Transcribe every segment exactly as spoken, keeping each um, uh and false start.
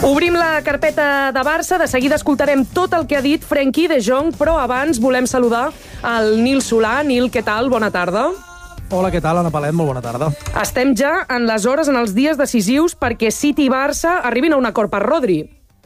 Obrim la carpeta de Barça, de seguida escoltarem tot el que ha dit Frenkie de Jong, però abans volem saludar el Nil Solà. Nil, què tal? Bona tarda. Hola, què tal, Anna Palet? Molt bona tarda. Estem ja en les hores, en els dies decisius perquè City i Barça arribin a un acord per Rodri.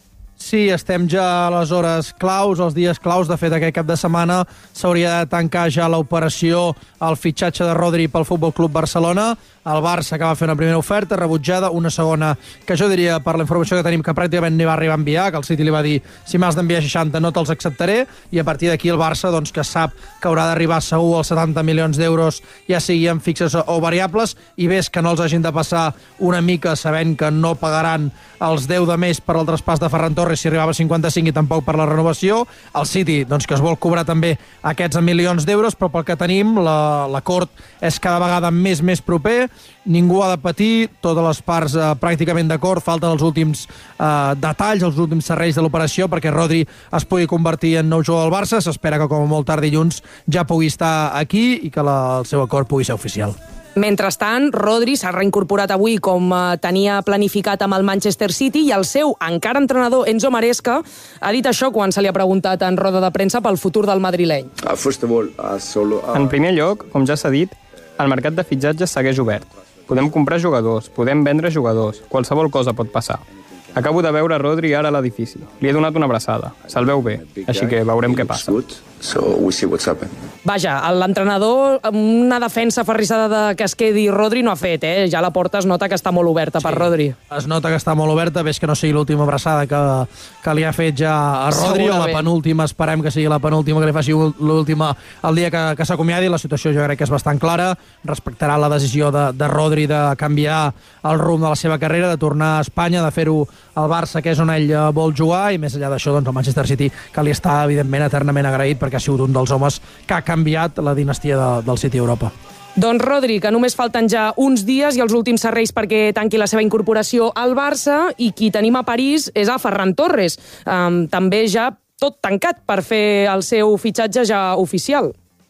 Sí, estem ja a les hores claus, els dies claus. De fet, aquest cap de setmana s'hauria de tancar ja l'operació, el fitxatge de Rodri pel Futbol Club Barcelona. El Barça que va fer una primera oferta rebutjada, una segona que jo diria, per la informació que tenim, que pràcticament ni va arribar a enviar, que el City li va dir si m'has d'enviar seixanta no te'ls acceptaré, i a partir d'aquí el Barça, doncs, que sap que haurà d'arribar segur als setanta milions d'euros, ja siguin fixes o variables, i ves que no els hagin de passar una mica sabent que no pagaran els deu de més per al traspàs de Ferran Torres si arribava a cinquanta-cinc i tampoc per la renovació. El City, doncs, que es vol cobrar també aquests milions d'euros, però pel que tenim l'acord és cada vegada més més proper. Ningú ha de patir, totes les parts eh, pràcticament d'acord, falten els últims eh, detalls, els últims serrells de l'operació perquè Rodri es pugui convertir en nou jugador del Barça. S'espera que com a molt tard dilluns ja pugui estar aquí i que la, el seu acord pugui ser oficial. Mentrestant, Rodri s'ha reincorporat avui com eh, tenia planificat amb el Manchester City, i el seu encara entrenador Enzo Maresca ha dit això quan se li ha preguntat en roda de premsa pel futur del madrileny. Uh, first of all, uh, solo, uh... En primer lloc, com ja s'ha dit, el mercat de fitxatges segueix obert. Podem comprar jugadors, podem vendre jugadors, qualsevol cosa pot passar. Acabo de veure Rodri ara a l'edifici. Li he donat una abraçada. Se'l veu bé, així que veurem què passa. So we see what's happened. Vaja, l'entrenador, una defensa ferrissada de que es quedi Rodri no ha fet, eh? Ja la porta es nota que està molt oberta per Sí, Rodri. es nota que està molt oberta, ves que no sigui l'última abraçada que, que li ha fet ja a Rodri, o la penúltima, esperem que sigui la penúltima, que li faci l'última el dia que, que s'acomiadi. La situació jo crec que és bastant clara, respectarà la decisió de, de Rodri de canviar el rumb de la seva carrera, de tornar a Espanya, de fer-ho al Barça, que és on ell vol jugar, i més enllà d'això, doncs, el Manchester City, que li està, evidentment, eternament agraït, perquè ha sigut un dels homes que ha canviat la dinastia de, del City a Europa. Doncs Rodri, que només falten ja uns dies i els últims serrells perquè tanqui la seva incorporació al Barça, i qui tenim a París és a Ferran Torres, um, també ja tot tancat per fer el seu fitxatge ja oficial.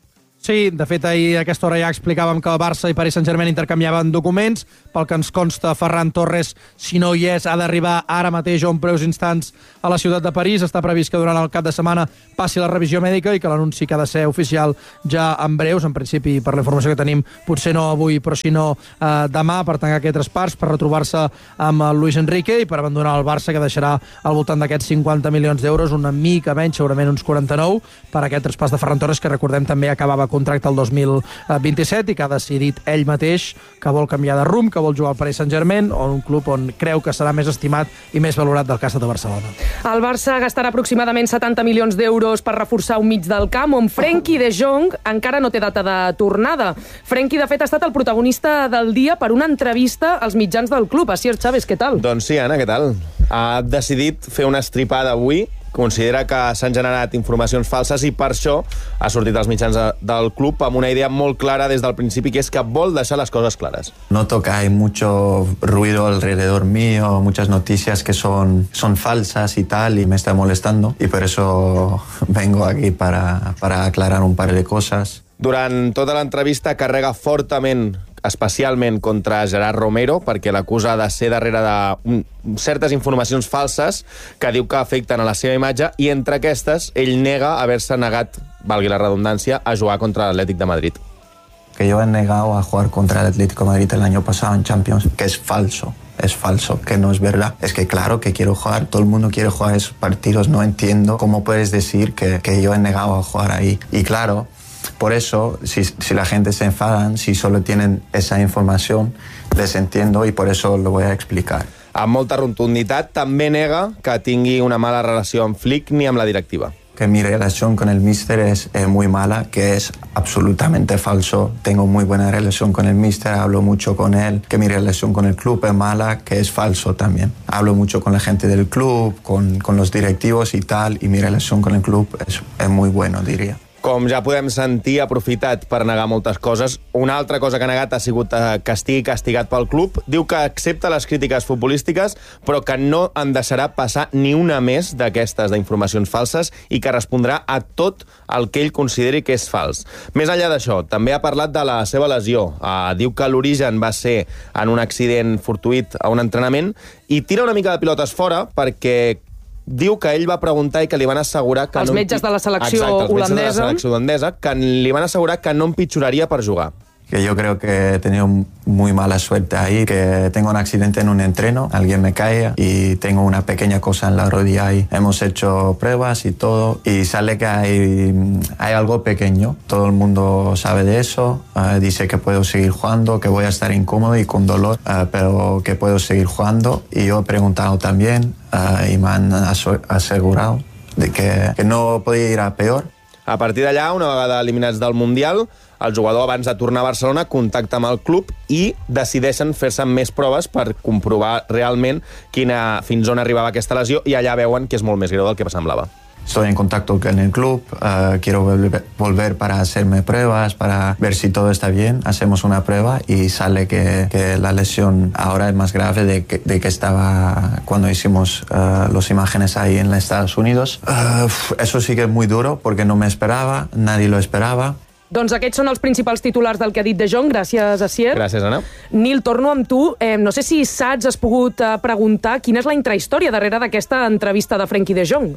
Sí, de fet, ahir a aquesta hora ja explicàvem que el Barça i Paris Saint-Germain intercanviaven documents. Pel que ens consta, Ferran Torres, si no hi és, ha d'arribar ara mateix o en breus instants a la ciutat de París. Està previst que durant el cap de setmana passi la revisió mèdica i que l'anunci que ha de ser oficial ja en breus. En principi, per la informació que tenim, potser no avui, però si no eh, demà, per tancar aquest traspàs, per retrobar-se amb el Luis Enrique i per abandonar el Barça, que deixarà al voltant d'aquests cinquanta milions d'euros, una mica menys, segurament uns quaranta-nou, per aquest traspàs de Ferran Torres, que recordem també acabava contracte el dos mil vint-i-set i que ha decidit ell mateix que vol canviar de rumb, que vol jugar al Paris Saint-Germain, o un club on creu que serà més estimat i més valorat del cas de Barcelona. El Barça gastarà aproximadament setanta milions d'euros per reforçar un mig del camp on Frenkie de Jong encara no té data de tornada. Frenkie, de fet, ha estat el protagonista del dia per una entrevista als mitjans del club. Asier Chávez, què tal? Doncs sí, Anna, què tal? Ha decidit fer una estripada avui. Considera que s'han generat informacions falses i per això ha sortit als mitjans del club amb una idea molt clara des del principi, que és que vol deixar les coses clares. Noto que hay mucho ruido alrededor mío, muchas noticias que son, son falsas y tal, y me está molestando, y por eso vengo aquí para, para aclarar un par de cosas. Durant tota l'entrevista carrega fortament, especialment contra Gerard Romero, perquè l'acusa de ser darrere de certes informacions falses que diu que afecten a la seva imatge, i entre aquestes ell nega haver-se negat, valgui la redundància, a jugar contra l'Atlètic de Madrid. Que yo he negado a jugar contra el Atlético de Madrid el año pasado en Champions, que es falso. Es falso, que no es verdad. Es que claro que quiero jugar, todo el mundo quiere jugar esos partidos, no entiendo cómo puedes decir que, que yo he negado a jugar ahí. Y claro, por eso, si, si la gente se enfadan, si solo tienen esa información, les entiendo y por eso lo voy a explicar. Amb molta rotunditat, també nega que tingui una mala relació amb Flick ni amb la directiva. Que mi relación con el míster es eh, muy mala, que es absolutamente falso. Tengo muy buena relación con el míster, hablo mucho con él. Que mi relación con el club es mala, que es falso también. Hablo mucho con la gente del club, con, con los directivos y tal, y mi relación con el club es, es muy bueno, diría. com ja podem sentir, ha aprofitat per negar moltes coses. Una altra cosa que ha negat ha sigut que estigui castigat pel club. Diu que accepta les crítiques futbolístiques, però que no en deixarà passar ni una més d'aquestes d'informacions falses i que respondrà a tot el que ell consideri que és fals. Més enllà d'això, també ha parlat de la seva lesió. Uh, diu que l'origen va ser en un accident fortuït a un entrenament i tira una mica de pilotes fora perquè diu que ell va preguntar i que li van assegurar que els no... metges de la selecció Exacte, els holandesa. metges de la selecció holandesa, que li van assegurar que no empitjoraria per jugar. Que yo creo que he tenido muy mala suerte ahí, que tengo un accidente en un entreno, alguien me cae y tengo una pequeña cosa en la rodilla ahí. Hemos hecho pruebas y todo y sale que hay, hay algo pequeño. Todo el mundo sabe de eso, uh, dice que puedo seguir jugando, que voy a estar incómodo y con dolor, uh, pero que puedo seguir jugando. Y yo he preguntado también uh, y me han asegurado de que, que no podía ir a peor. A partir d'allà, una vegada eliminats del Mundial, el jugador, abans de tornar a Barcelona, contacta amb el club i decideixen fer-se més proves per comprovar realment quina, fins on arribava aquesta lesió, i allà veuen que és molt més greu del que semblava. Estoy en contacto con el club, uh, quiero volver, volver para hacerme pruebas, para ver si todo está bien. Hacemos una prueba y sale que, que la lesión ahora es más grave de que, de que estaba cuando hicimos uh, las imágenes ahí en los Estados Unidos. Uh, eso sí que es muy duro porque no me esperaba, nadie lo esperaba. Doncs aquests són els principals titulars del que ha dit De Jong. Gràcies, Asier. Gràcies, Anna. Nil, torno amb tu. Eh, no sé si saps, has pogut eh, preguntar quina és la intrahistòria darrere d'aquesta entrevista de Frenkie de Jong.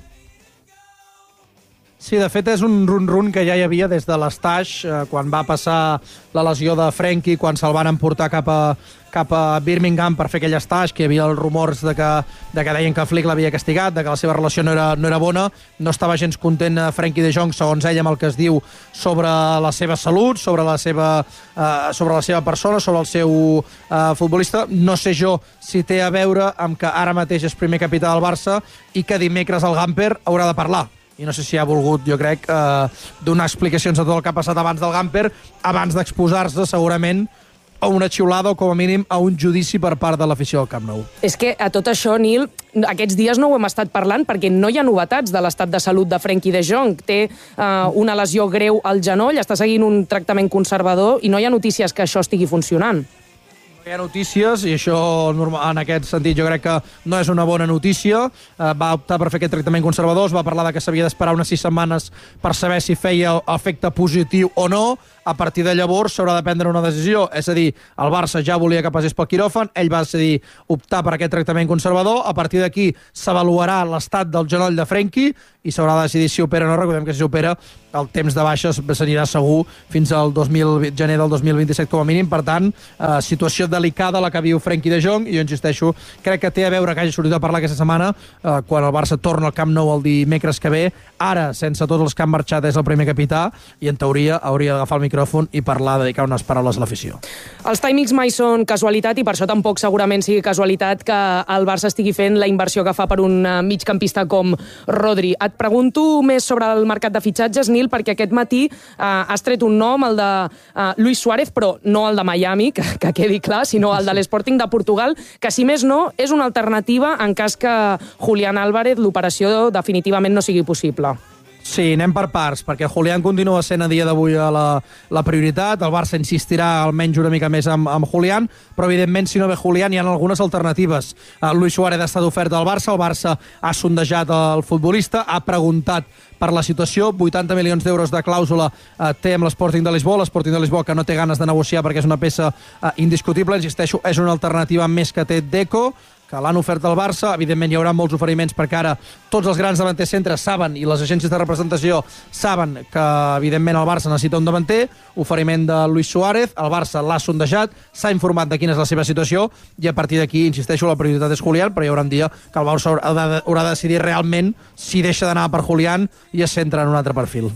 Sí, de fet és un run-run que ja hi havia des de l'Estaix, eh, quan va passar la lesió de Frenkie, quan se'l van emportar cap a, cap a Birmingham per fer aquell Estaix, que hi havia els rumors de que, de que deien que Flick l'havia castigat, de que la seva relació no era, no era bona. No estava gens content Frenkie de Jong, segons ell, amb el que es diu sobre la seva salut, sobre la seva, eh, sobre la seva persona, sobre el seu eh, futbolista. No sé jo si té a veure amb que ara mateix és primer capità del Barça i que dimecres el Gamper haurà de parlar. I no sé si ha volgut, jo crec, eh, donar explicacions de tot el que ha passat abans del Gamper, abans d'exposar-se, segurament, a una xiulada o, com a mínim, a un judici per part de l'afició del Camp Nou. És que a tot això, Nil, aquests dies no ho hem estat parlant perquè no hi ha novetats de l'estat de salut de Frenkie de Jong. Té eh, una lesió greu al genoll, està seguint un tractament conservador i no hi ha notícies que això estigui funcionant. Hi ha notícies, i això en aquest sentit jo crec que no és una bona notícia. Eh, va optar per fer aquest tractament conservador, es va parlar de que s'havia d'esperar unes sis setmanes per saber si feia efecte positiu o no. A partir de llavors s'haurà de prendre una decisió, és a dir, el Barça ja volia que passés pel quiròfan, ell va decidir optar per aquest tractament conservador, a partir d'aquí s'avaluarà l'estat del genoll de Frenkie i s'haurà de decidir si opera o no. Recordem que si opera el temps de baixes s'anirà segur fins al dos mil, gener del dos mil vint-i-set com a mínim. Per tant, eh, situació delicada la que viu Frenkie de Jong, i jo insisteixo, crec que té a veure que hagi sortit a parlar aquesta setmana eh, quan el Barça torna al Camp Nou el dimecres que ve. Ara, sense tots els que han marxat, és el primer capità i en teoria hauria d'agafar el micròfon i parlar, dedicar unes paraules a l'afició. Els timings mai són casualitat i per això tampoc segurament sigui casualitat que el Barça estigui fent la inversió que fa per un migcampista com Rodri. Et pregunto més sobre el mercat de fitxatges, Nil, perquè aquest matí eh, has tret un nom, el de eh, Luis Suárez, però no el de Miami, que, que quedi clar, sinó el de l'Sporting de Portugal, que si més no és una alternativa en cas que Julián Álvarez l'operació definitivament no sigui possible. Sí, anem per parts, perquè Julián continua sent a dia d'avui la, la prioritat. El Barça insistirà almenys una mica més amb, amb Julián, però evidentment si no ve Julián hi ha algunes alternatives. Uh, Luis Suárez ha estat ofert al Barça, el Barça ha sondejat el futbolista, ha preguntat per la situació, vuitanta milions d'euros de clàusula eh, té amb l'Sporting de Lisboa, l'Sporting de Lisboa que no té ganes de negociar perquè és una peça eh, indiscutible, insisteixo, és una alternativa més que té Deco, que l'han ofert al Barça. Evidentment hi haurà molts oferiments perquè ara tots els grans davanters centres saben, i les agències de representació saben, que evidentment el Barça necessita un davanter. Oferiment de Luis Suárez, el Barça l'ha sondejat, s'ha informat de quina és la seva situació i a partir d'aquí, insisteixo, la prioritat és Julián, però hi haurà un dia que el Barça haurà de, haurà de decidir realment si deixa d'anar per Julián i es centra en un altre perfil.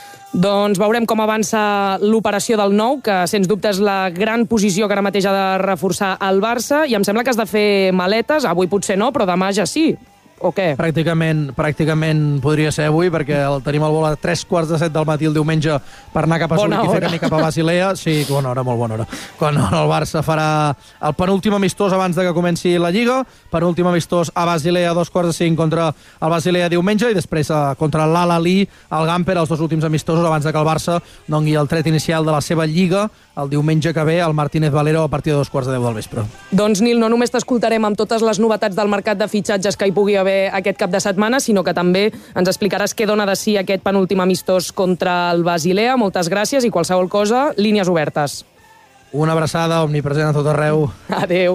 Doncs veurem com avança l'operació del nou, que sens dubte és la gran posició que ara mateix ha de reforçar el Barça, i em sembla que has de fer maletes, avui potser no, però demà ja sí. o què? Pràcticament, pràcticament podria ser avui, perquè el tenim al vol a tres quarts de set del matí el diumenge per anar cap a Zuric i fer camí cap a Basilea. Sí, bona hora, molt bona hora. Quan el Barça farà el penúltim amistós abans de que comenci la Lliga, penúltim amistós a Basilea a dos quarts de cinc contra el Basilea diumenge, i després contra l'Al-Ahly, el Gamper, els dos últims amistosos abans de que el Barça doni el tret inicial de la seva Lliga el diumenge que ve al Martínez Valero a partir de dos quarts de deu del vespre. Doncs, Nil, no només t'escoltarem amb totes les novetats del mercat de fitxatges que hi pugui haver aquest cap de setmana, sinó que també ens explicaràs què dona de si aquest penúltim amistós contra el Basilea. Moltes gràcies i qualsevol cosa, línies obertes. Una abraçada omnipresent a tot arreu. Adéu.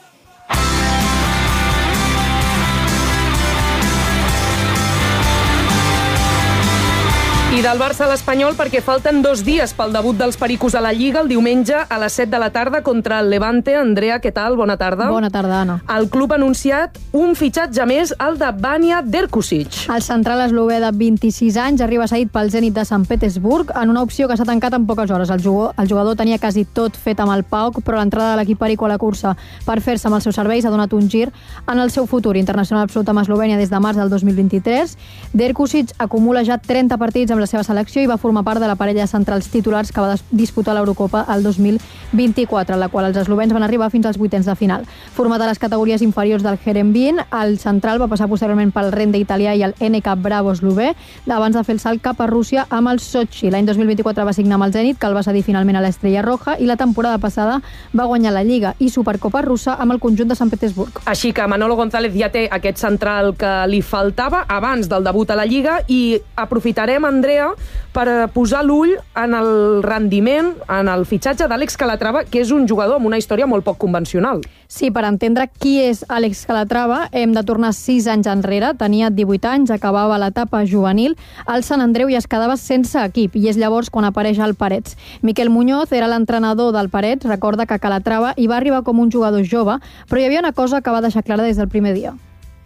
I del Barça a l'Espanyol, perquè falten dos dies pel debut dels pericos a la Lliga, el diumenge a les set de la tarda contra el Levante. Andrea, què tal? Bona tarda. Bona tarda, Anna. El club ha anunciat un fitxatge més, el de Vanja Derkusic. El central eslové de vint-i-sis anys arriba cedit pel Zenit de Sant Petersburg en una opció que s'ha tancat en poques hores. El jugador, el jugador tenia quasi tot fet amb el P A O K, però l'entrada de l'equip perico a la cursa per fer-se amb els seus serveis ha donat un gir en el seu futur. Internacional absolut amb Eslovènia des de març del dos mil vint-i-tres. Derkusic acumula ja trenta partits amb la seva selecció i va formar part de la parella de centrals titulars que va disputar l'Eurocopa el dos mil vint-i-quatre, en la qual els eslovens van arribar fins als vuitens de final. Format a les categories inferiors del Heerenveen, el central va passar posteriorment pel Rende italià i el N K Bravo eslové, abans de fer el salt cap a Rússia amb el Sochi. L'any dos mil vint-i-quatre va signar amb el Zenit, que el va cedir finalment a l'Estrella Roja, i la temporada passada va guanyar la Lliga i Supercopa russa amb el conjunt de Sant Petersburg. Així que Manolo González ja té aquest central que li faltava abans del debut a la Lliga, i aprofitarem, Andrea, per posar l'ull en el rendiment, en el fitxatge d'Àlex Calatrava, que és un jugador amb una història molt poc convencional. Sí, per entendre qui és Àlex Calatrava hem de tornar sis anys enrere. Tenia divuit anys, acabava l'etapa juvenil al Sant Andreu i es quedava sense equip, i és llavors quan apareix el Parets. Miquel Muñoz era l'entrenador del Parets, recorda que Calatrava hi va arribar com un jugador jove, però hi havia una cosa que va deixar clara des del primer dia.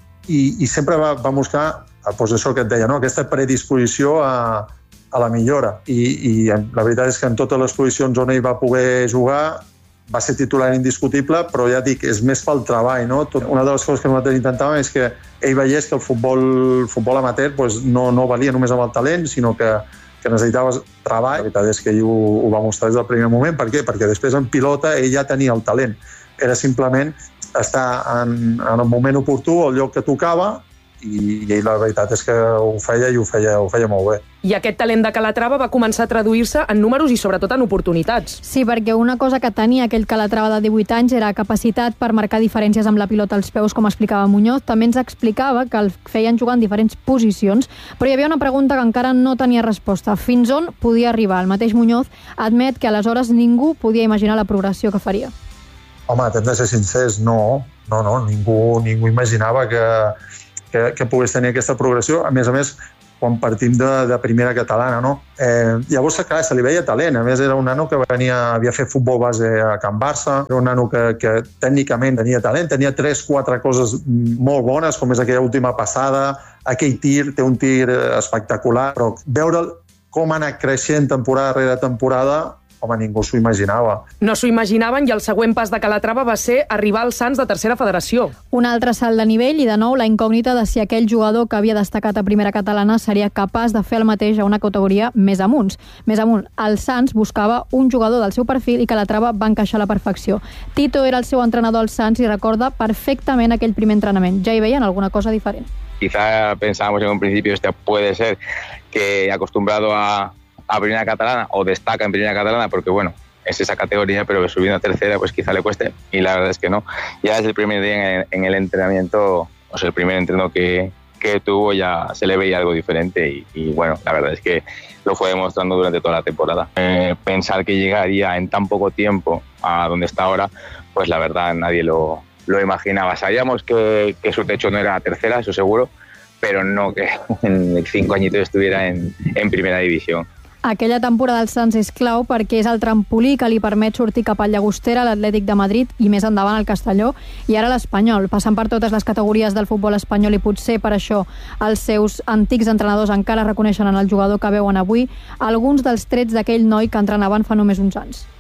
I, i sempre va, va buscar, doncs això que et deia, no? Aquesta predisposició a a la millora, I, i la veritat és que en totes les posicions on ell va poder jugar va ser titular indiscutible, però ja dic, és més pel treball, no? Tot, una de les coses que nosaltres intentàvem és que ell veiés que el futbol, el futbol amateur pues, no, no valia només amb el talent, sinó que, que necessitaves treball. La veritat és que ell ho, ho va mostrar des del primer moment. Per què? Perquè després en pilota ell ja tenia el talent. Era simplement estar en, en el moment oportú, al lloc que tocava, i ell la veritat és que ho feia i ho feia, ho feia molt bé. I aquest talent de Calatrava va començar a traduir-se en números i sobretot en oportunitats. Sí, perquè una cosa que tenia aquell Calatrava de divuit anys era capacitat per marcar diferències amb la pilota als peus, com explicava Muñoz. També ens explicava que el feien jugar en diferents posicions, però hi havia una pregunta que encara no tenia resposta. Fins on podia arribar? El mateix Muñoz admet que aleshores ningú podia imaginar la progressió que faria. Home, hem de ser sincers, no, no, no, ningú, ningú imaginava que Que, que pogués tenir aquesta progressió, a més a més, quan partim de, de primera catalana, no? Eh, llavors, clar, se li veia talent. A més, era un nano que venia, havia fet futbol base a Can Barça, era un nano que, que tècnicament tenia talent, tenia tres, quatre coses molt bones, com és aquella última passada, aquell tir, té un tir espectacular, però veure'l com ha anat creixent temporada rere temporada, home, ningú s'ho imaginava. No s'ho imaginaven, i el següent pas de Calatrava va ser arribar als Sants de tercera federació. Un altre salt de nivell i, de nou, la incògnita de si aquell jugador que havia destacat a primera catalana seria capaç de fer el mateix a una categoria més amunt. Més amunt, el Sants buscava un jugador del seu perfil i Calatrava va encaixar a la perfecció. Tito era el seu entrenador al Sants i recorda perfectament aquell primer entrenament. Ja hi veien alguna cosa diferent. Quizá pensábamos en un principio este puede ser que acostumbrado a a primera catalana o destaca en primera catalana porque, bueno, es esa categoría, pero subiendo a tercera pues quizá le cueste, y la verdad es que no. Ya desde el primer día en el, en el entrenamiento, o sea, el primer entreno que, que tuvo ya se le veía algo diferente y, y, bueno, la verdad es que lo fue demostrando durante toda la temporada. Eh, pensar que llegaría en tan poco tiempo a donde está ahora, pues la verdad nadie lo, lo imaginaba. Sabíamos que, que su techo no era la tercera, eso seguro, pero no que en cinco añitos estuviera en, en primera división. Aquella temporada del Sants és clau perquè és el trampolí que li permet sortir cap al Llagostera, l'Atlètic de Madrid i més endavant al Castelló i ara l'Espanyol, passant per totes les categories del futbol espanyol, i potser per això els seus antics entrenadors encara reconeixen en el jugador que veuen avui alguns dels trets d'aquell noi que entrenaven fa només uns anys.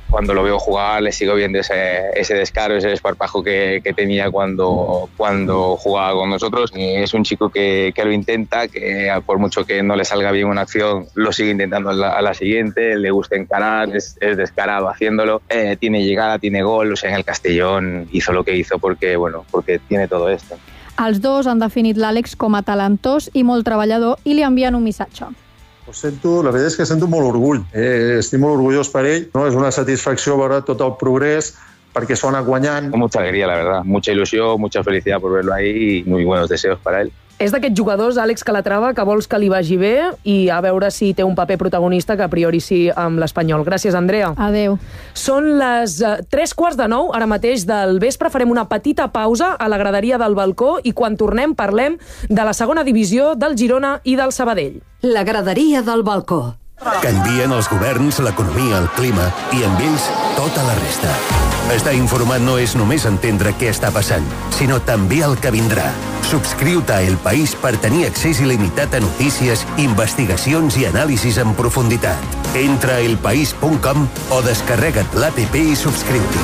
cuando lo veo jugar le sigo viendo ese, ese descaro, ese desparpajo que, que tenía cuando, cuando jugaba con nosotros. Y es un chico que, que lo intenta, que por mucho que no le salga bien una acción, lo sigue intentando a la, a la siguiente, le gusta encarar, es, es descarado haciéndolo, eh, tiene llegada, tiene gol, o sea, en el Castellón hizo lo que hizo porque, bueno, porque tiene todo esto. Els dos han definit l'Àlex com a talentós i molt treballador i li envien un missatge. Ho sento, la veritat és que sento molt orgull. Eh, estic molt orgullós per ell. No? És una satisfacció veure tot el progrés perquè s'ha anat guanyant. Mucha alegría, la verdad. Mucha ilusión, mucha felicidad por verlo ahí y muy buenos deseos para él. És d'aquests jugadors, Àlex Calatrava, que vols que li vagi bé i a veure si té un paper protagonista, que a priori sí amb l'Espanyol. Gràcies, Andrea. Adéu. Són les uh, tres quarts de nou, ara mateix del vespre. Farem una petita pausa a la graderia del balcó i quan tornem parlem de la segona divisió del Girona i del Sabadell. La graderia del balcó. Canvien els governs, l'economia, el clima i amb ells tota la resta. Estar informat no és només entendre què està passant, sinó també el que vindrà. Subscriu-te a El País per tenir accés il·limitat a notícies, investigacions i anàlisis en profunditat. Entra a elpaís punt com o descarrega't l'app i subscriu-t'hi.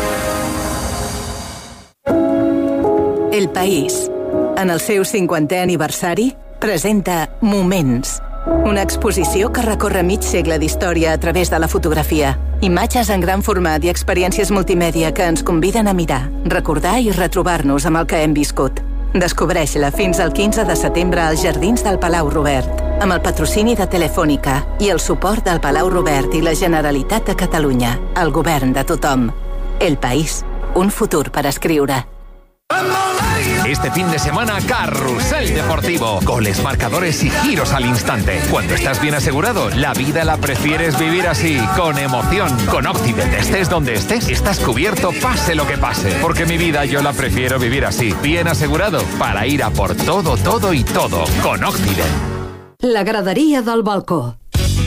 El País, en el seu cinquantè aniversari, presenta Moments, una exposició que recorre mig segle d'història a través de la fotografia. Imatges en gran format i experiències multimèdia que ens conviden a mirar, recordar i retrobar-nos amb el que hem viscut. Descobreix-la fins al quinze de setembre als Jardins del Palau Robert, amb el patrocini de Telefònica i el suport del Palau Robert i la Generalitat de Catalunya, el govern de tothom. El País, un futur per escriure. Este fin de semana, Carrusel Deportivo. Goles, marcadores y giros al instante. Cuando estás bien asegurado, la vida la prefieres vivir así, con emoción. Con Octibet, estés donde estés, estás cubierto pase lo que pase. Porque mi vida yo la prefiero vivir así, bien asegurado, para ir a por todo, todo y todo. Con Octibet. La graderia del balcó.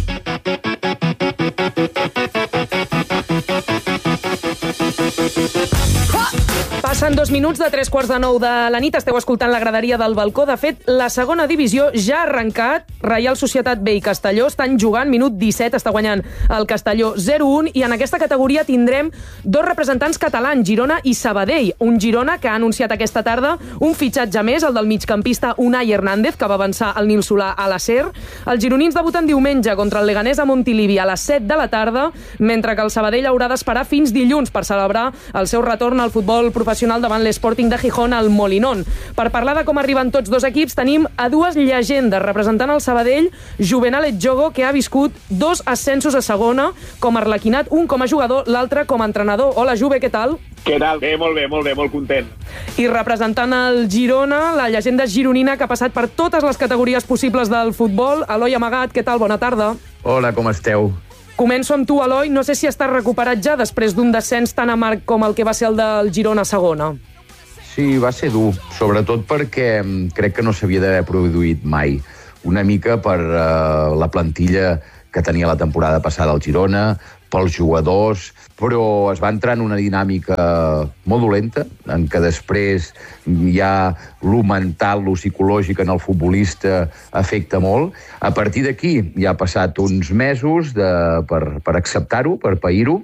Passen dos minuts de tres quarts de nou de la nit. Esteu escoltant la graderia del balcó. De fet, la segona divisió ja ha arrencat. Reial Societat B i Castelló estan jugant. Minut disset, està guanyant el Castelló zero un. I en aquesta categoria tindrem dos representants catalans, Girona i Sabadell. Un Girona que ha anunciat aquesta tarda un fitxatge més, el del migcampista Unai Hernández, que va avançar el Nil Solà a la SER. Els gironins debuten diumenge contra el Leganés a Montilivi a les set de la tarda, mentre que el Sabadell haurà d'esperar fins dilluns per celebrar el seu retorn al futbol professional davant l'Sporting de Gijón al Molinón. Per parlar de com arriben tots dos equips, tenim a dues llegendes representant el Sabadell, Juvenal Etjogo, que ha viscut dos ascensos a segona com a arlequinat, un com a jugador, l'altre com a entrenador. Hola, Juve, què tal? Què tal? Bé, molt bé, molt bé, molt content. I representant el Girona, la llegenda gironina que ha passat per totes les categories possibles del futbol, Eloi Amagat, què tal? Bona tarda. Hola, com esteu? Començo amb tu, Eloi. No sé si estàs recuperat ja després d'un descens tan amarg com el que va ser el del Girona a segona. Sí, va ser dur, sobretot perquè crec que no s'havia d'haver produït mai. Una mica per uh, la plantilla que tenia la temporada passada al Girona, pels jugadors, però es va entrar en una dinàmica molt dolenta, en què després ja lo mental, lo psicològic en el futbolista afecta molt. A partir d'aquí ja ha passat uns mesos de, per, per acceptar-ho, per pair-ho,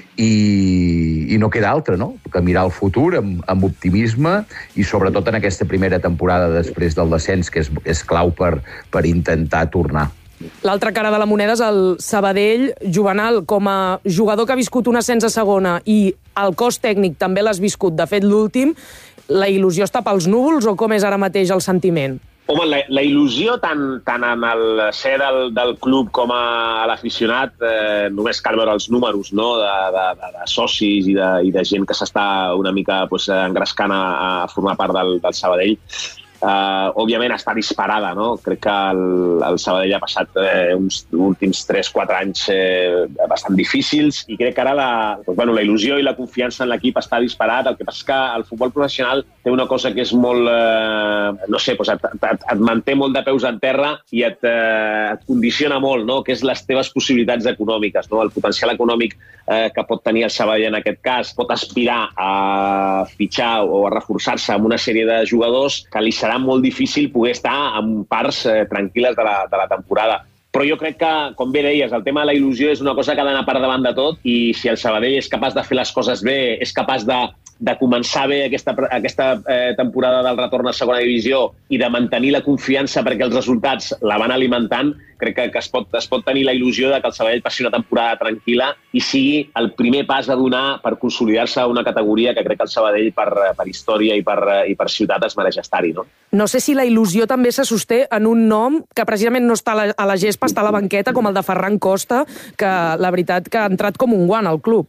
i, i no queda altre, no?, que mirar el futur amb, amb optimisme i sobretot en aquesta primera temporada després del descens, que és, és clau per, per intentar tornar. L'altra cara de la moneda és el Sabadell. Juvenal, com a jugador que ha viscut un ascens a segona i el cos tècnic també l'has viscut, de fet l'últim, la il·lusió està pels núvols o com és ara mateix el sentiment? Home, la, la il·lusió tant, tant en el ser del, del club com a l'aficionat, eh, només cal veure els números, no?, de, de, de, de socis i de, i de gent que s'està una mica pues, engrescant a, a formar part del, del Sabadell. Uh, òbviament està disparada, no? Crec que el, el Sabadell ha passat eh, uns últims tres quatre anys eh, bastant difícils i crec que ara la, doncs, bueno, la il·lusió i la confiança en l'equip està disparat. El que passa és que el futbol professional té una cosa que és molt, eh, no sé, doncs et, et, et manté molt de peus en terra i et, eh, et condiciona molt, no?, que és les teves possibilitats econòmiques, no? El potencial econòmic eh, que pot tenir el Sabadell en aquest cas pot aspirar a fitxar o a reforçar-se amb una sèrie de jugadors que li serà molt difícil poder estar en parts eh, tranquil·les de la, de la temporada. Però jo crec que, com bé deies, el tema de la il·lusió és una cosa que ha d'anar per davant de tot, i si el Sabadell és capaç de fer les coses bé, és capaç de, de començar bé aquesta, aquesta eh, temporada del retorn a segona divisió i de mantenir la confiança perquè els resultats la van alimentant, crec que, que es, pot, es pot tenir la il·lusió de que el Sabadell passi una temporada tranquil·la i sigui el primer pas a donar per consolidar-se a una categoria que crec que el Sabadell, per, per història i per, i per ciutat, es mereix estar-hi, no? No sé si la il·lusió també se sosté en un nom que precisament no està a la, a la gespa, està a la banqueta, com el de Ferran Costa, que la veritat que ha entrat com un guant al club.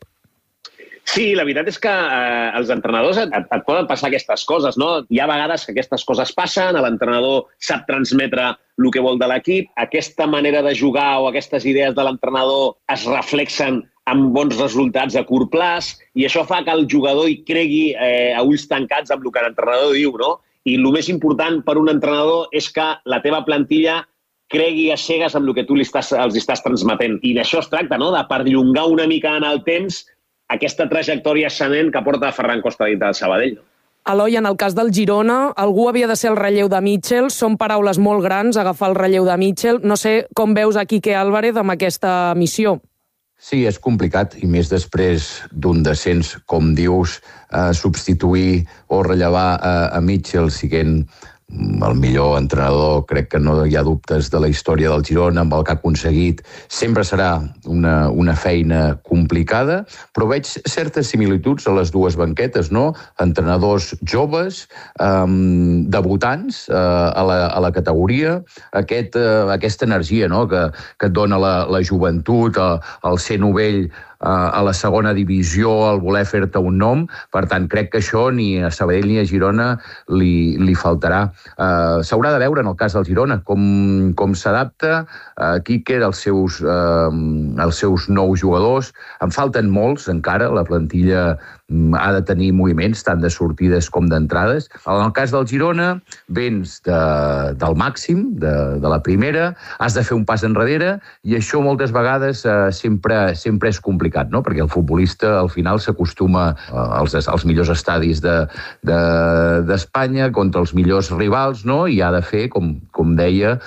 Sí, la veritat és que eh, els entrenadors et, et poden passar aquestes coses, no? Hi ha vegades que aquestes coses passen, l'entrenador sap transmetre el que vol de l'equip, aquesta manera de jugar o aquestes idees de l'entrenador es reflexen amb bons resultats a curt plaç, i això fa que el jugador hi cregui eh, a ulls tancats amb el que l'entrenador diu, no? I el més important per un entrenador és que la teva plantilla cregui a cegues amb el que tu li estàs, els estàs transmetent. I d'això es tracta, no?, de perllongar una mica en el temps aquesta trajectòria ascendent que porta Ferran Costa dintre del Sabadell. Eloi, en el cas del Girona, algú havia de ser el relleu de Mitchell. Són paraules molt grans, agafar el relleu de Mitchell. No sé com veus a Quique Álvarez amb aquesta missió. Sí, és complicat, i més després d'un descens, com dius, eh, substituir o rellevar a, a Mitchell siguent el millor entrenador, crec que no hi ha dubtes, de la història del Girona, amb el que ha aconseguit. Sempre serà una, una feina complicada, però veig certes similituds a les dues banquetes, no? Entrenadors joves, um, debutants uh, a, la, a la categoria, aquest, uh, aquesta energia, no?, que, que et dona la, la joventut, el, el ser novell a la segona divisió, el voler fer-te un nom. Per tant, crec que això ni a Sabadell ni a Girona li, li faltarà. Uh, S'haurà de veure, en el cas del Girona, com, com s'adapta uh, Quique als seus, uh, als seus nous jugadors. En falten molts, encara. La plantilla ha de tenir moviments, tant de sortides com d'entrades. En el cas del Girona, vens de, del màxim, de, de la primera, has de fer un pas enrere, i això moltes vegades eh, sempre, sempre és complicat, no? Perquè el futbolista al final s'acostuma als, als millors estadis d'Espanya, de, de, contra els millors rivals, no? I ha de fer, com, com deia,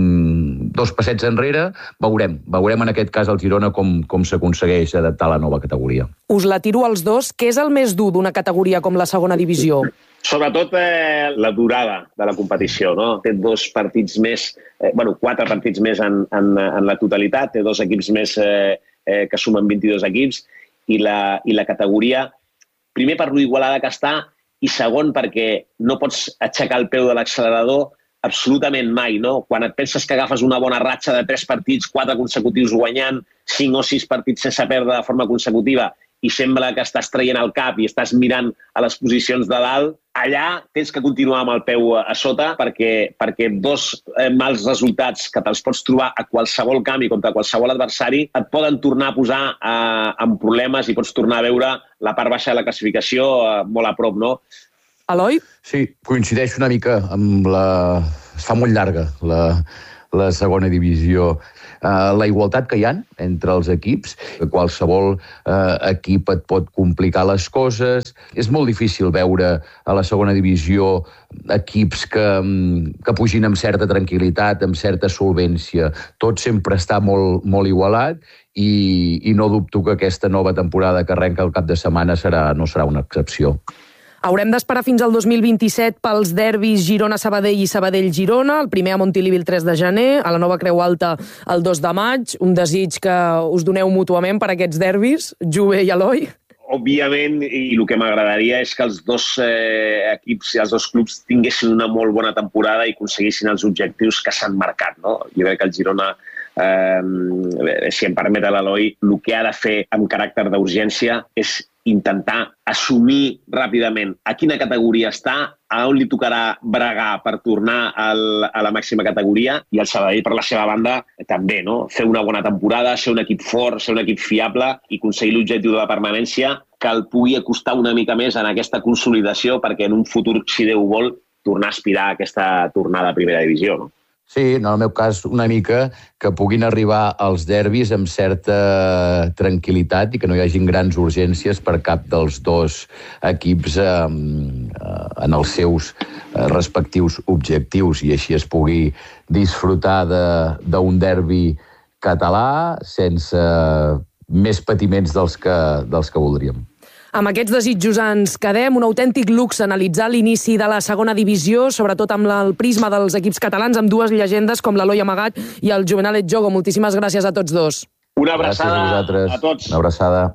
dos passets enrere. Veurem, veurem en aquest cas al Girona com, com s'aconsegueix adaptar a la nova categoria. Us la tiro als dos. Què és el més dur d'una categoria com la segona divisió? Sobretot eh, la durada de la competició, no? Té dos partits més, eh, bueno, quatre partits més en, en, en la totalitat, té dos equips més eh, eh, que sumen vint-i-dos equips, i la, i la categoria, primer per lo igualada que està, i segon perquè no pots aixecar el peu de l'accelerador absolutament mai, no? Quan et penses que agafes una bona ratxa de tres partits, quatre consecutius guanyant, cinc o sis partits sense perdre de forma consecutiva, i sembla que estàs traient el cap i estàs mirant a les posicions de dalt, allà tens que continuar amb el peu a sota, perquè, perquè dos eh, mals resultats que te'ls pots trobar a qualsevol camp i contra qualsevol adversari et poden tornar a posar eh, en problemes i pots tornar a veure la part baixa de la classificació eh, molt a prop, no? Eloi? Sí, coincideixo una mica amb la... Es fa molt llarga la, la segona divisió. Uh, la igualtat que hi ha entre els equips, qualsevol uh, equip et pot complicar les coses. És molt difícil veure a la segona divisió equips que, que pugin amb certa tranquil·litat, amb certa solvència. Tot sempre està molt, molt igualat, i, i no dubto que aquesta nova temporada que arrenca el cap de setmana serà, no serà una excepció. Haurem d'esperar fins al dos mil vint-i-set pels derbis Girona-Sabadell i Sabadell-Girona, el primer a Montilivi el tres de gener, a la Nova Creu Alta el dos de maig. Un desig que us doneu mútuament per aquests derbis, Jove i Eloi? Òbviament, i el que m'agradaria és que els dos eh, equips i els dos clubs tinguessin una molt bona temporada i aconseguissin els objectius que s'han marcat, no? Jo crec que el Girona, eh, si em permet l'Eloi, el que ha de fer amb caràcter d'urgència és intentar assumir ràpidament a quina categoria està, a on li tocarà bregar per tornar al, a la màxima categoria, i el Sabadell, per la seva banda, també, no? Fer una bona temporada, ser un equip fort, ser un equip fiable i aconseguir l'objectiu de la permanència, que el pugui acostar una mica més en aquesta consolidació perquè en un futur, si Déu vol, tornar a aspirar a aquesta tornada a primera divisió, no? Sí, no, en el meu cas, una mica que puguin arribar als derbis amb certa tranquil·litat i que no hi hagin grans urgències per cap dels dos equips eh, en els seus respectius objectius i així es pugui disfrutar d'un derbi català sense més patiments dels que, dels que voldríem. Amb aquests desitjos ens quedem. Un autèntic luxe analitzar l'inici de la segona divisió, sobretot amb el prisma dels equips catalans, amb dues llegendes com l'Eloi Amagat i el Jovenalet Jogo. Moltíssimes gràcies a tots dos. Una abraçada a, a tots. Una abraçada.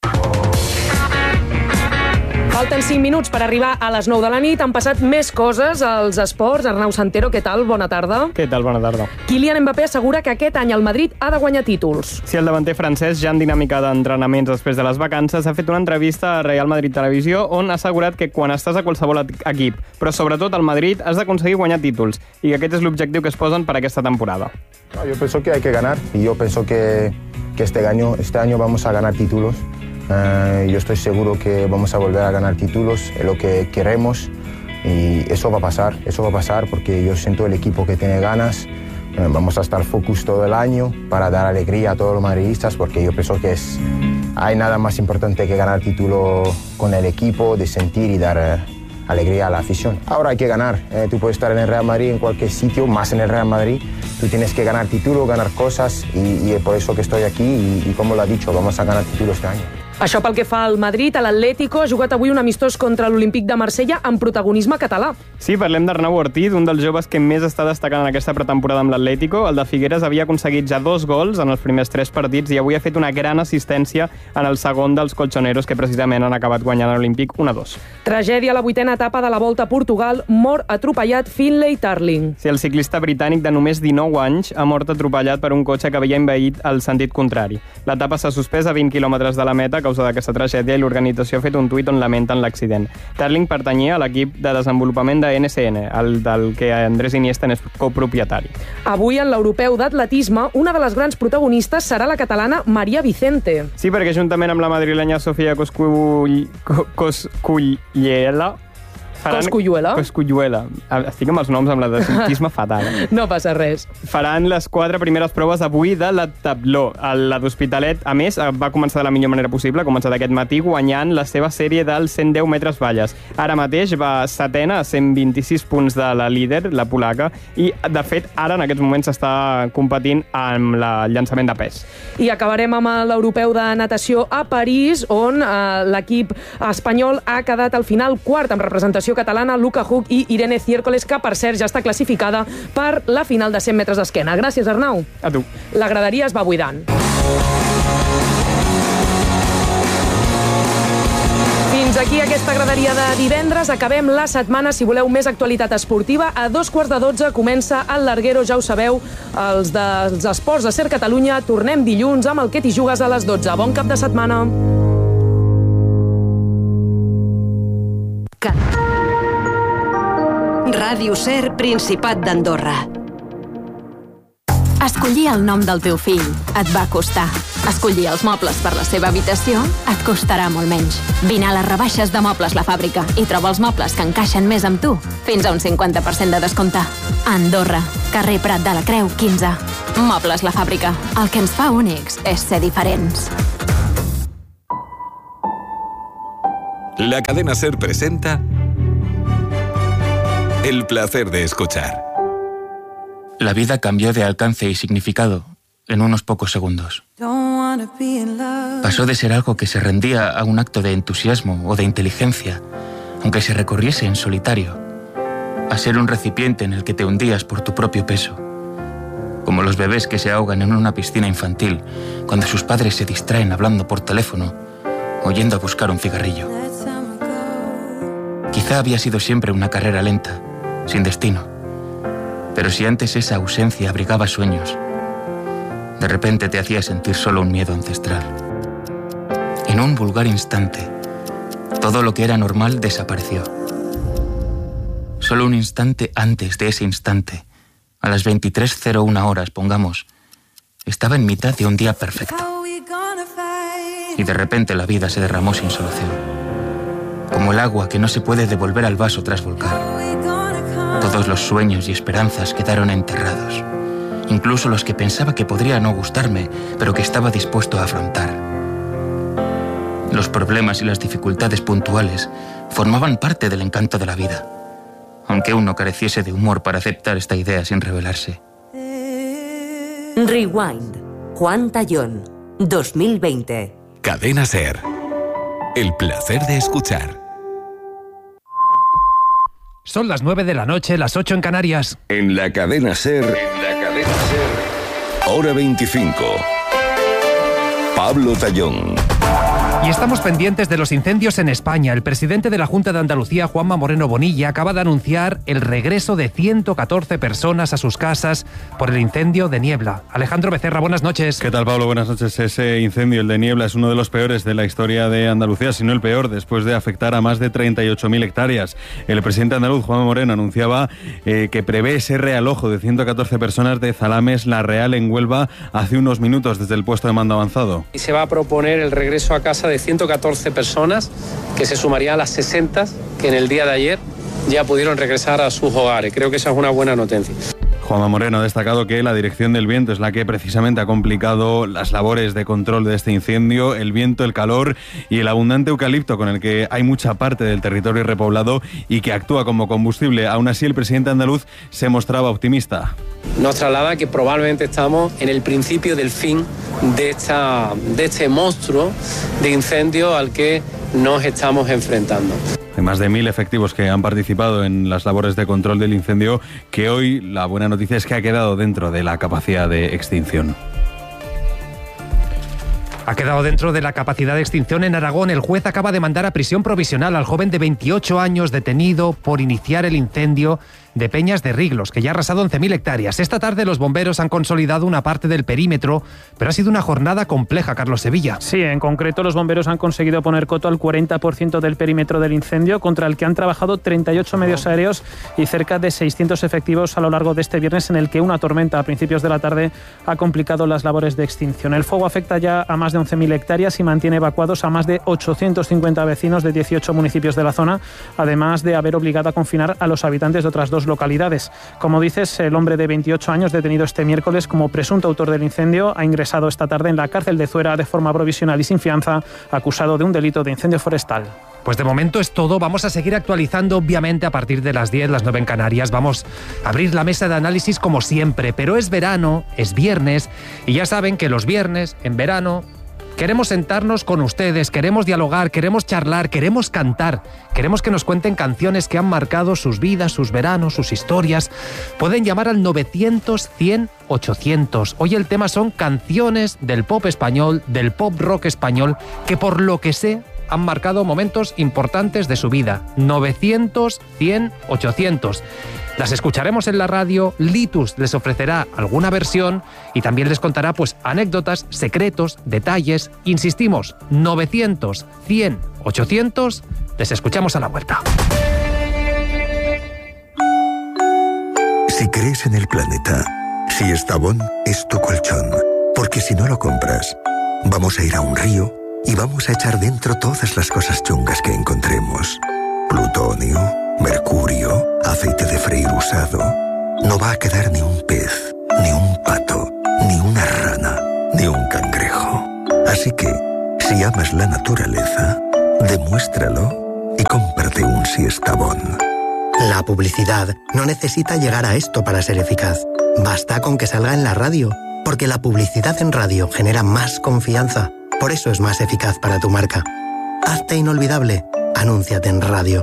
Falten cinc minuts per arribar a les nou de la nit. Han passat més coses als esports. Arnau Santero, què tal? Bona tarda. Què tal? Bona tarda. Kylian Mbappé assegura que aquest any el Madrid ha de guanyar títols. Si el davanter francès, ja en dinàmica d'entrenaments després de les vacances, ha fet una entrevista a Real Madrid Televisió on ha assegurat que quan estàs a qualsevol equip, però sobretot al Madrid, has d'aconseguir guanyar títols i que aquest és l'objectiu que es posen per aquesta temporada. No, yo pienso que hay que ganar y yo pienso que, que este año, este año vamos a ganar títulos. Uh, yo estoy seguro que vamos a volver a ganar títulos, es lo que queremos y eso va a pasar, eso va a pasar porque yo siento el equipo que tiene ganas. Uh, vamos a estar focus todo el año para dar alegría a todos los madridistas porque yo pienso que es, hay nada más importante que ganar título con el equipo, de sentir y dar uh, alegría a la afición. Ahora hay que ganar, eh, tú puedes estar en el Real Madrid en cualquier sitio, más en el Real Madrid, tú tienes que ganar título, ganar cosas y, y es por eso que estoy aquí y, y como lo ha dicho, vamos a ganar título este año. Això pel que fa al Madrid, a l'Atlético ha jugat avui un amistós contra l'Olímpic de Marsella amb protagonisme català. Sí, parlem d'Arnau Ortiz, un dels joves que més està destacant en aquesta pretemporada amb l'Atlético. El de Figueres havia aconseguit ja dos gols en els primers tres partits i avui ha fet una gran assistència en el segon dels colchoneros que precisament han acabat guanyant l'Olímpic un a dos. Tragèdia a la vuitena etapa de la Volta a Portugal, mor atropellat Finlay Tarling. Sí, el ciclista britànic de només dinou anys ha mort atropellat per un cotxe que havia envaït el sentit contrari. L'etapa s'ha suspès a vint quilòmetres de la meta a causa d'aquesta tragèdia i l'organització ha fet un tuit on lamenten l'accident. Tarling pertanyia a l'equip de desenvolupament de N S N, el del que Andrés Iniesta és copropietari. Avui, en l'europeu d'atletisme, una de les grans protagonistes serà la catalana Maria Vicente. Sí, perquè juntament amb la madrilenya Sofia Coscull... Coscullera... Cosculluela? Cosculluela. Estic amb els noms amb la desautisme fatal. No passa res. Faran les quatre primeres proves avui de la tabló. La d'Hospitalet, a més, va començar de la millor manera possible, ha començat aquest matí guanyant la seva sèrie dels cent deu metres valles. Ara mateix va setena a cent vint-i-sis punts de la líder, la polaca, i, de fet, ara en aquests moments s'està competint amb el llançament de pes. I acabarem amb l'europeu de natació a París, on eh, l'equip espanyol ha quedat al final quart amb representació catalana, Luca Huck i Irene Ciércoles, que per cert ja està classificada per la final de cent metres d'esquena. Gràcies, Arnau. A tu. La graderia es va buidant. Fins aquí aquesta graderia de divendres. Acabem la setmana. Si voleu més actualitat esportiva, a dos quarts de dotze comença el Larguero, ja ho sabeu, els dels esports de Ser Catalunya. Tornem dilluns amb el Que t'hi jugues a les dotze. Bon cap de setmana. Ràdio Ser, Principat d'Andorra. Escollir el nom del teu fill et va costar. Escollir els mobles per la seva habitació et costarà molt menys. Vine a les rebaixes de Mobles La Fàbrica i troba els mobles que encaixen més amb tu. Fins a un cinquanta per cent de descompte. Andorra, carrer Prat de la Creu, quinze. Mobles La Fàbrica. El que ens fa únics és ser diferents. La cadena Ser presenta El placer de escuchar. La vida cambió de alcance y significado en unos pocos segundos. Pasó de ser algo que se rendía a un acto de entusiasmo o de inteligencia, aunque se recorriese en solitario, a ser un recipiente en el que te hundías por tu propio peso, como los bebés que se ahogan en una piscina infantil cuando sus padres se distraen hablando por teléfono o yendo a buscar un cigarrillo. Quizá había sido siempre una carrera lenta, sin destino. Pero si antes esa ausencia abrigaba sueños, de repente te hacía sentir solo un miedo ancestral. En un vulgar instante, todo lo que era normal desapareció. Solo un instante antes de ese instante, a las veintitrés cero uno horas, pongamos, estaba en mitad de un día perfecto. Y de repente la vida se derramó sin solución. Como el agua que no se puede devolver al vaso tras volcar. Todo Todos los sueños y esperanzas quedaron enterrados. Incluso los que pensaba que podría no gustarme, pero que estaba dispuesto a afrontar. Los problemas y las dificultades puntuales formaban parte del encanto de la vida, aunque uno careciese de humor para aceptar esta idea sin rebelarse. Rewind. Juan Tallón. dos mil veinte. Cadena SER. El placer de escuchar. Son las nueve de la noche, las ocho en Canarias. En la cadena SER. En la cadena SER. Hora veinticinco. Pablo Tallón. Y estamos pendientes de los incendios en España. El presidente de la Junta de Andalucía, Juanma Moreno Bonilla, acaba de anunciar el regreso de ciento catorce personas a sus casas por el incendio de Niebla. Alejandro Becerra, buenas noches. ¿Qué tal, Pablo? Buenas noches. Ese incendio, el de Niebla, es uno de los peores de la historia de Andalucía, si no el peor, después de afectar a más de treinta y ocho mil hectáreas. El presidente andaluz, Juanma Moreno, anunciaba eh, que prevé ese realojo de ciento catorce personas de Zalames La Real en Huelva hace unos minutos desde el puesto de mando avanzado. Y se va a proponer el regreso a casa de ciento catorce personas, que se sumarían a las sesenta que en el día de ayer ya pudieron regresar a sus hogares. Creo que esa es una buena noticia. Juanma Moreno ha destacado que la dirección del viento es la que precisamente ha complicado las labores de control de este incendio. El viento, el calor y el abundante eucalipto con el que hay mucha parte del territorio repoblado y que actúa como combustible. Aún así, el presidente andaluz se mostraba optimista. Nos traslada que probablemente estamos en el principio del fin de, esta, de este monstruo de incendio al que nos estamos enfrentando. Hay más de mil efectivos que han participado en las labores de control del incendio, que hoy la buena noticia es que ha quedado dentro de la capacidad de extinción. Ha quedado dentro de la capacidad de extinción en Aragón. El juez acaba de mandar a prisión provisional al joven de veintiocho años detenido por iniciar el incendio de Peñas de Riglos, que ya ha arrasado once mil hectáreas. Esta tarde los bomberos han consolidado una parte del perímetro, pero ha sido una jornada compleja, Carlos Sevilla. Sí, en concreto los bomberos han conseguido poner coto al cuarenta por ciento del perímetro del incendio, contra el que han trabajado treinta y ocho medios aéreos y cerca de seiscientos efectivos a lo largo de este viernes, en el que una tormenta a principios de la tarde ha complicado las labores de extinción. El fuego afecta ya a más de once mil hectáreas y mantiene evacuados a más de ochocientos cincuenta vecinos de dieciocho municipios de la zona, además de haber obligado a confinar a los habitantes de otras dos localidades. Como dices, el hombre de veintiocho años, detenido este miércoles como presunto autor del incendio, ha ingresado esta tarde en la cárcel de Zuera de forma provisional y sin fianza, acusado de un delito de incendio forestal. Pues de momento es todo. Vamos a seguir actualizando, obviamente, a partir de las diez, las nueve en Canarias. Vamos a abrir la mesa de análisis como siempre, pero es verano, es viernes, y ya saben que los viernes, en verano, queremos sentarnos con ustedes, queremos dialogar, queremos charlar, queremos cantar, queremos que nos cuenten canciones que han marcado sus vidas, sus veranos, sus historias. Pueden llamar al novecientos, cien, ochocientos. Hoy el tema son canciones del pop español, del pop rock español, que por lo que sé han marcado momentos importantes de su vida. novecientos, cien, ochocientos. Las escucharemos en la radio, Litus les ofrecerá alguna versión y también les contará pues anécdotas, secretos, detalles. Insistimos, novecientos, cien, ochocientos, les escuchamos a la vuelta. Si crees en el planeta, si Estavón es tu colchón, porque si no lo compras, vamos a ir a un río y vamos a echar dentro todas las cosas chungas que encontremos. Plutonio, mercurio, aceite de freír usado. No va a quedar ni un pez, ni un pato, ni una rana, ni un cangrejo. Así que, si amas la naturaleza, demuéstralo y cómprate un Siestabón. La publicidad no necesita llegar a esto para ser eficaz. Basta con que salga en la radio, porque la publicidad en radio genera más confianza. Por eso es más eficaz para tu marca. Hazte inolvidable. Anúnciate en radio.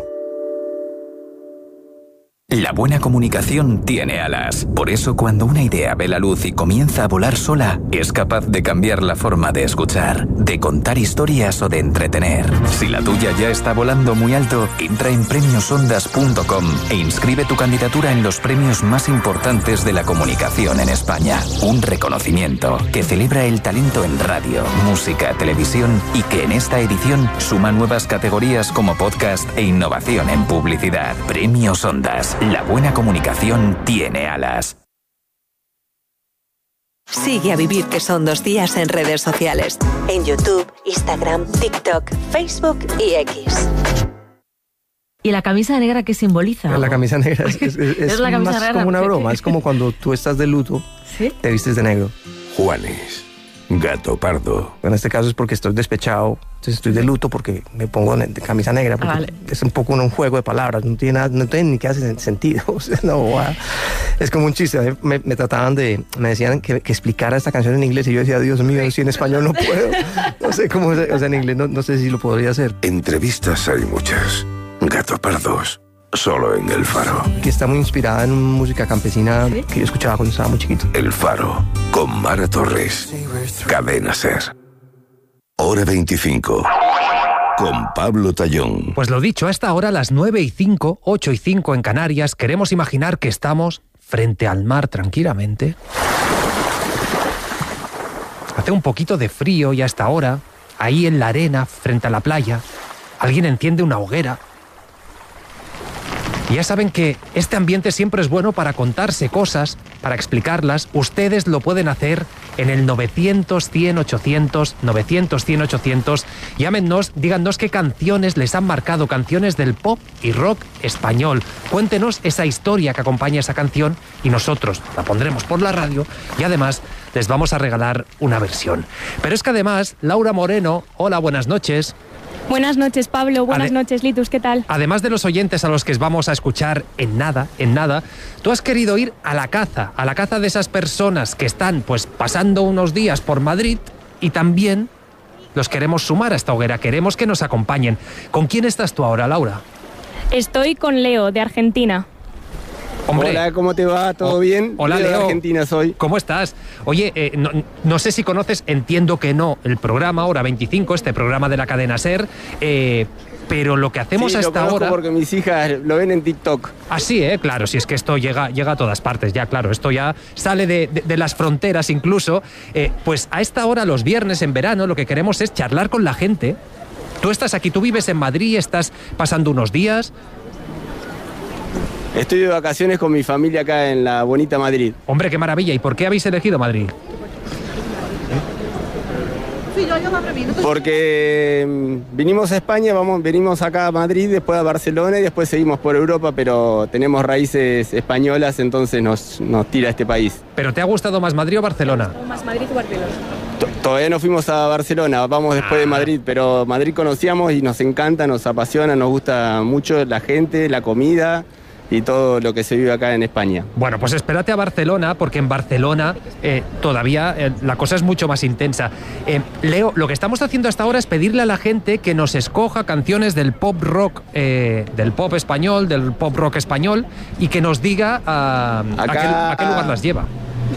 La buena comunicación tiene alas. Por eso, cuando una idea ve la luz y comienza a volar sola, es capaz de cambiar la forma de escuchar, de contar historias o de entretener. Si la tuya ya está volando muy alto, entra en premios ondas punto com e inscribe tu candidatura en los premios más importantes de la comunicación en España. Un reconocimiento que celebra el talento en radio, música, televisión y que en esta edición suma nuevas categorías como podcast e innovación en publicidad. Premios Ondas. La buena comunicación tiene alas. Sigue a Vivir que son dos días en redes sociales. En YouTube, Instagram, TikTok, Facebook y X. ¿Y la camisa negra qué simboliza? La camisa negra es, es, es, es la camisa más negra como una broma. Es como cuando tú estás de luto, ¿sí? Te vistes de negro. Juanes, gato pardo. En este caso es porque estoy despechado, entonces estoy de luto porque me pongo de camisa negra, porque vale. Es un poco un juego de palabras, no tiene, nada, no tiene ni que hace sentido. O sea, no, wow. Es como un chiste. Me, me trataban de, me decían que, que explicara esta canción en inglés y yo decía, Dios mío, si en español no puedo. No sé cómo, o sea, en inglés no, no sé si lo podría hacer. Entrevistas hay muchas. Gato pardos, solo en El Faro. Que está muy inspirada en música campesina, ¿sí? Que yo escuchaba cuando estaba muy chiquito. El Faro, con Mara Torres. Cadena Ser. Hora veinticinco. Con Pablo Tallón. Pues lo dicho, a esta hora, las nueve y cinco, ocho y cinco en Canarias, queremos imaginar que estamos frente al mar tranquilamente. Hace un poquito de frío y a esta hora, ahí en la arena, frente a la playa, alguien enciende una hoguera. Y ya saben que este ambiente siempre es bueno para contarse cosas, para explicarlas. Ustedes lo pueden hacer en el novecientos, cien, ochocientos, novecientos, cien, ochocientos. Llámenos, díganos qué canciones les han marcado, canciones del pop y rock español. Cuéntenos esa historia que acompaña esa canción y nosotros la pondremos por la radio y además les vamos a regalar una versión. Pero es que además, Laura Moreno, hola, buenas noches. Buenas noches, Pablo. Buenas Ade- noches, Litus. ¿Qué tal? Además de los oyentes a los que vamos a escuchar en nada, en nada, tú has querido ir a la caza, a la caza de esas personas que están pues pasando unos días por Madrid y también los queremos sumar a esta hoguera, queremos que nos acompañen. ¿Con quién estás tú ahora, Laura? Estoy con Leo, de Argentina. Hombre. Hola, ¿cómo te va? ¿Todo bien? Hola, Leo, Leo. de Argentina soy. ¿Cómo estás? Oye, eh, no, no sé si conoces, entiendo que no, el programa Hora veinticinco, este programa de la cadena SER, eh, pero lo que hacemos Sí, hasta lo conozco ahora... porque mis hijas lo ven en TikTok. Así, ¿eh? Claro, si es que esto llega, llega a todas partes, ya, claro, esto ya sale de, de, de las fronteras incluso. Eh, pues a esta hora, los viernes en verano, lo que queremos es charlar con la gente. Tú estás aquí, tú vives en Madrid, estás pasando unos días... Estoy de vacaciones con mi familia acá en la bonita Madrid. Hombre, qué maravilla. ¿Y por qué habéis elegido Madrid? Porque mm, vinimos a España, vamos, venimos acá a Madrid, después a Barcelona y después seguimos por Europa, pero tenemos raíces españolas, entonces nos, nos tira a este país. ¿Pero te ha gustado más Madrid o Barcelona? Más Madrid o Barcelona. T- Todavía no fuimos a Barcelona, vamos después de Madrid, pero Madrid conocíamos y nos encanta, nos apasiona, nos gusta mucho la gente, la comida y todo lo que se vive acá en España. Bueno, pues espérate a Barcelona, porque en Barcelona eh, todavía eh, la cosa es mucho más intensa. Eh, Leo, lo que estamos haciendo hasta ahora es pedirle a la gente que nos escoja canciones del pop rock, eh, del pop español, del pop rock español, y que nos diga a, Acá- a, qué, a qué lugar las lleva.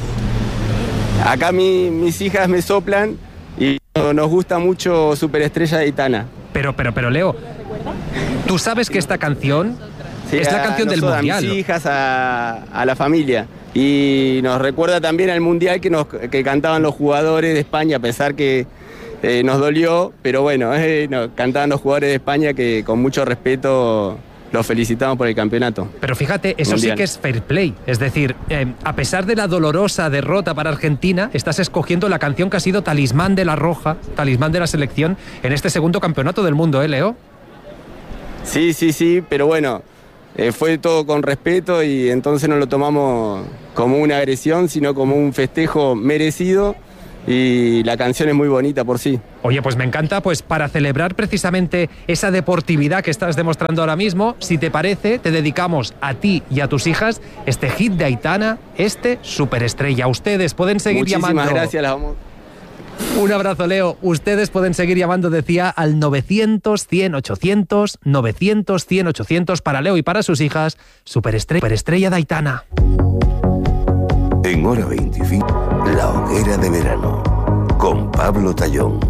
Acá mi- mis hijas me soplan y nos gusta mucho Superestrella de Aitana. Pero, pero, pero, Leo, ¿tú sabes que esta canción Sí, es la a canción del nosotros, Mundial? A mis hijas, a, a la familia. Y nos recuerda también al Mundial que, nos, que cantaban los jugadores de España, a pesar que eh, nos dolió, pero bueno, eh, no, cantaban los jugadores de España que con mucho respeto los felicitamos por el campeonato. Pero fíjate, eso Mundial. sí que es fair play. Es decir, eh, a pesar de la dolorosa derrota para Argentina, estás escogiendo la canción que ha sido talismán de la Roja, talismán de la selección, en este segundo campeonato del mundo, ¿eh, Leo? Sí, sí, sí, pero bueno, eh, fue todo con respeto y entonces no lo tomamos como una agresión, sino como un festejo merecido y la canción es muy bonita por sí. Oye, pues me encanta, pues para celebrar precisamente esa deportividad que estás demostrando ahora mismo, si te parece, te dedicamos a ti y a tus hijas este hit de Aitana, este Superestrella. Ustedes pueden seguir Muchísimas llamando. gracias, las vamos. Un abrazo, Leo. Ustedes pueden seguir llamando, decía, al novecientos, cien, ochocientos, novecientos, cien, ochocientos para Leo y para sus hijas, Superestrella, Superestrella de Aitana. En Hora veinticinco, La Hoguera de Verano, con Pablo Tallón.